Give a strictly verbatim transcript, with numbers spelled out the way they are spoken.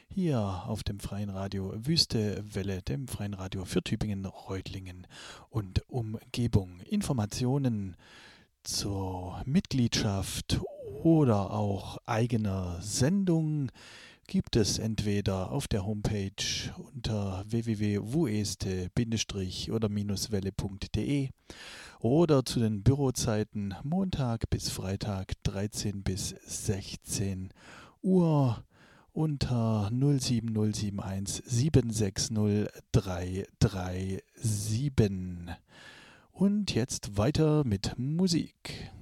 hier auf dem Freien Radio Wüste Welle, dem Freien Radio für Tübingen, Reutlingen und Umgebung. Informationen zur Mitgliedschaft oder auch eigener Sendung gibt es entweder auf der Homepage unter w w w punkt wueste oder welle punkt de oder zu den Bürozeiten Montag bis Freitag dreizehn bis sechzehn Uhr unter null sieben null sieben eins sieben sechs null drei drei sieben. Und jetzt weiter mit Musik.